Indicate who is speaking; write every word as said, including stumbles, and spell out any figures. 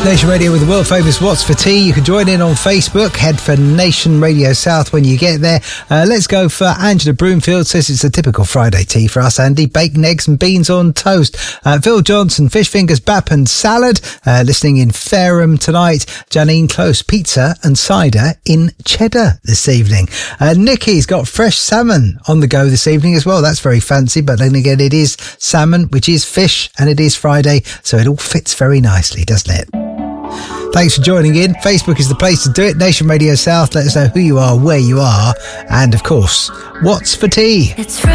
Speaker 1: Nation Radio with the world famous What's for Tea. You can join in on Facebook. Head for Nation Radio South when you get there. Uh, let's go for Angela Broomfield. Says it's a typical Friday tea for us, Andy. Bacon, eggs and beans on toast. Uh, Phil Johnson, fish fingers, bap and salad. Uh, listening in Fareham tonight. Janine Close, pizza and cider in cheddar this evening. Uh, Nikki's got fresh salmon on the go this evening as well. That's very fancy, but then again, it is salmon, which is fish, and it is Friday, so it all fits very nicely, doesn't it? Thanks for joining in. Facebook is the place to do it. Nation Radio South. Let us know who you are, where you are, and of course, what's for tea. It's